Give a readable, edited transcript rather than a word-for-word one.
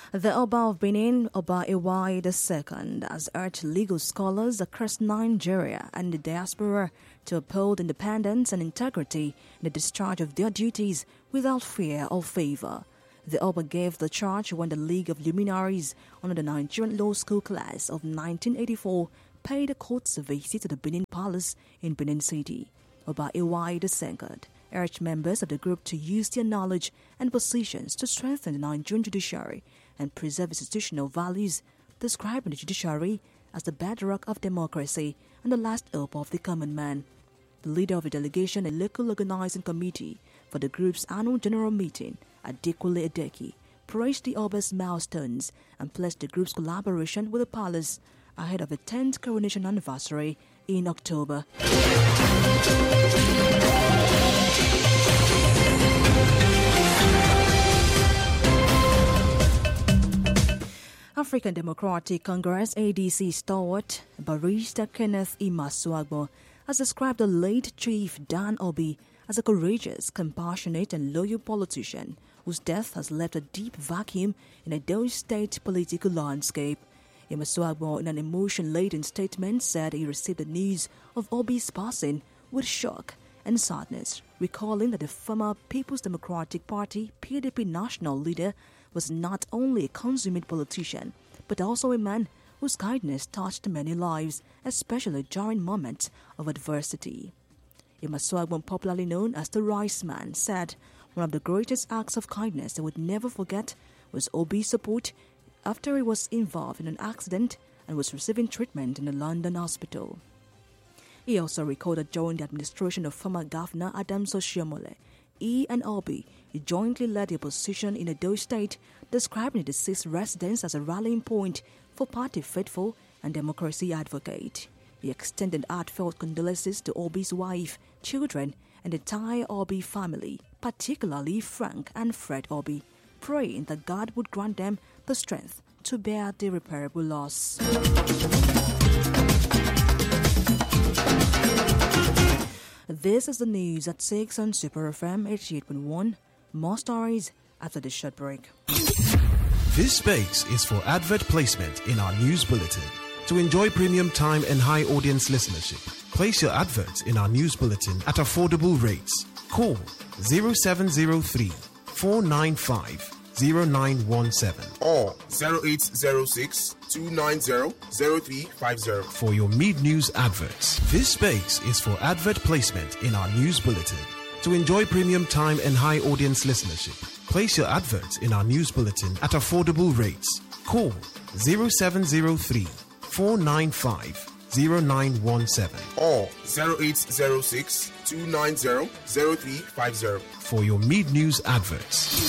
The Oba of Benin, Oba Iwai II, has urged legal scholars across Nigeria and the diaspora to uphold independence and integrity in the discharge of their duties without fear or favor. The Oba gave the charge when the League of Luminaries under the Nigerian Law School class of 1984 paid a court's visit to the Benin Palace in Benin City. Oba Iwai II urged members of the group to use their knowledge and positions to strengthen the Nigerian judiciary and preserve institutional values, describing the judiciary as the bedrock of democracy and the last hope of the common man. The leader of the delegation and local organizing committee for the group's annual general meeting, Adekunle Edeki, praised the Oba's milestones and pledged the group's collaboration with the palace ahead of the 10th coronation anniversary in October. African Democratic Congress ADC stalwart Barrister Kenneth Imasuagbo has described the late Chief Dan Obi as a courageous, compassionate and loyal politician whose death has left a deep vacuum in Edo State political landscape. Imasuagbo, in an emotion-laden statement, said he received the news of Obi's passing with shock and sadness, recalling that the former People's Democratic Party PDP national leader was not only a consummate politician, but also a man whose kindness touched many lives, especially during moments of adversity. Imasuagbo, popularly known as the Rice Man, said one of the greatest acts of kindness he would never forget was Obi's support after he was involved in an accident and was receiving treatment in a London hospital. He also recalled that during the administration of former Governor Adams Oshiomhole, he and Obi jointly led the opposition in Edo State, describing the deceased residents as a rallying point for party faithful and democracy advocate. He extended heartfelt condolences to Obi's wife, children, and the entire Obi family, particularly Frank and Fred Obi, praying that God would grant them the strength to bear the irreparable loss. This is the news at 6 on Super FM 88.1. More stories after this short break. This space is for advert placement in our news bulletin. To enjoy premium time and high audience listenership, place your adverts in our news bulletin at affordable rates. Call 0703 495 0917 or 0806 290 0350 for your mid-news adverts. This space is for advert placement in our news bulletin. To enjoy premium time and high audience listenership, place your adverts in our news bulletin at affordable rates. Call 0703 495 0917 or 0806 290 0350 for your mid-news adverts.